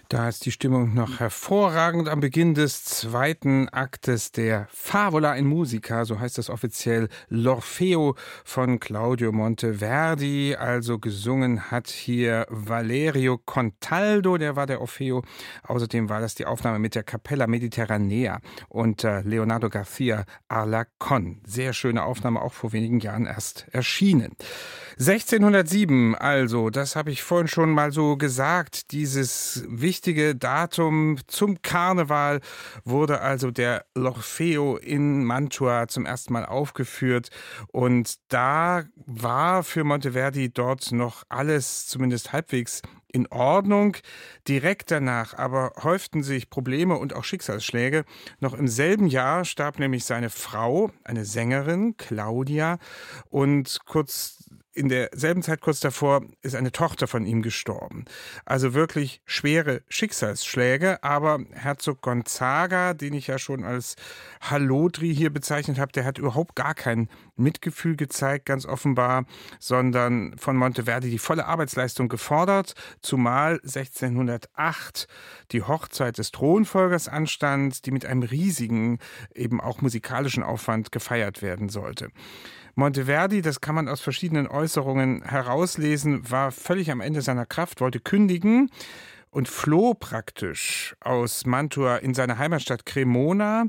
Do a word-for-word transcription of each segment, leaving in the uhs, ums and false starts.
Da ist die Stimmung noch hervorragend am Beginn des zweiten Aktes der Favola in Musica, so heißt das offiziell, L'Orfeo von Claudio Monteverdi. Also gesungen hat hier Valerio Contaldo, der war der Orfeo. Außerdem war das die Aufnahme mit der Capella Mediterranea und äh, Leonardo García Alarcón. Sehr schöne Aufnahme, auch vor wenigen Jahren erst erschienen. sechzehnhundertsieben, also, das habe ich vorhin schon mal so gesagt, dieses wichtige Datum zum Karneval wurde also der L'Orfeo in Mantua zum ersten Mal aufgeführt und da war für Monteverdi dort noch alles zumindest halbwegs in Ordnung. Direkt danach aber häuften sich Probleme und auch Schicksalsschläge. Noch im selben Jahr starb nämlich seine Frau, eine Sängerin, Claudia, und kurz in derselben Zeit, kurz davor, ist eine Tochter von ihm gestorben. Also wirklich schwere Schicksalsschläge, aber Herzog Gonzaga, den ich ja schon als Hallodri hier bezeichnet habe, der hat überhaupt gar kein Mitgefühl gezeigt, ganz offenbar, sondern von Monteverdi die volle Arbeitsleistung gefordert, zumal sechzehnhundertacht die Hochzeit des Thronfolgers anstand, die mit einem riesigen, eben auch musikalischen Aufwand gefeiert werden sollte. Monteverdi, das kann man aus verschiedenen Äußerungen herauslesen, war völlig am Ende seiner Kraft, wollte kündigen und floh praktisch aus Mantua in seine Heimatstadt Cremona.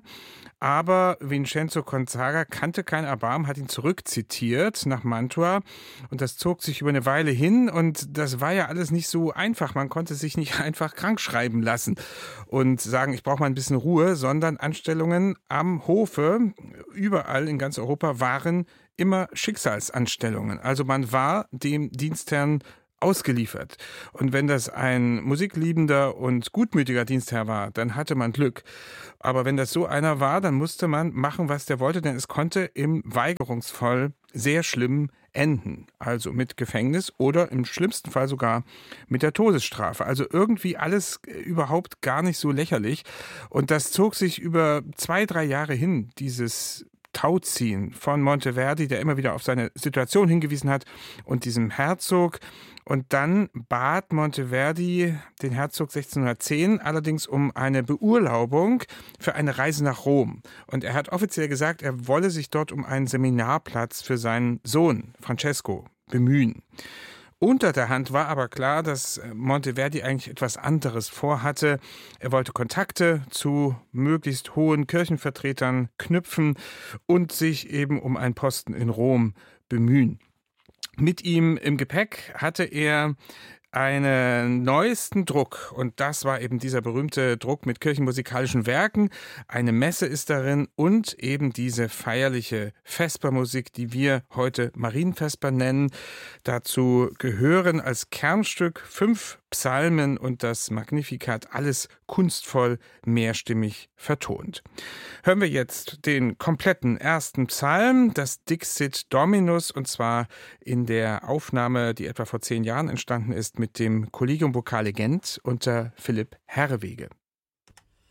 Aber Vincenzo Gonzaga kannte kein Erbarmen, hat ihn zurückzitiert nach Mantua und das zog sich über eine Weile hin und das war ja alles nicht so einfach. Man konnte sich nicht einfach krank schreiben lassen und sagen, ich brauche mal ein bisschen Ruhe, sondern Anstellungen am Hofe, überall in ganz Europa, waren immer Schicksalsanstellungen. Also man war dem Dienstherrn ausgeliefert. Und wenn das ein musikliebender und gutmütiger Dienstherr war, dann hatte man Glück. Aber wenn das so einer war, dann musste man machen, was der wollte, denn es konnte im Weigerungsfall sehr schlimm enden. Also mit Gefängnis oder im schlimmsten Fall sogar mit der Todesstrafe. Also irgendwie alles überhaupt gar nicht so lächerlich. Und das zog sich über zwei, drei Jahre hin, dieses Tauziehen von Monteverdi, der immer wieder auf seine Situation hingewiesen hat, und diesem Herzog. Und dann bat Monteverdi den Herzog sechzehnhundertzehn allerdings um eine Beurlaubung für eine Reise nach Rom. Und er hat offiziell gesagt, er wolle sich dort um einen Seminarplatz für seinen Sohn Francesco bemühen. Unter der Hand war aber klar, dass Monteverdi eigentlich etwas anderes vorhatte. Er wollte Kontakte zu möglichst hohen Kirchenvertretern knüpfen und sich eben um einen Posten in Rom bemühen. Mit ihm im Gepäck hatte er einen neuesten Druck und das war eben dieser berühmte Druck mit kirchenmusikalischen Werken. Eine Messe ist darin und eben diese feierliche Vespermusik, die wir heute Marienvesper nennen. Dazu gehören als Kernstück fünf Psalmen und das Magnificat, alles kunstvoll mehrstimmig vertont. Hören wir jetzt den kompletten ersten Psalm, das Dixit Dominus, und zwar in der Aufnahme, die etwa vor zehn Jahren entstanden ist, mit dem Collegium Vocale Gent unter Philipp Herrewege.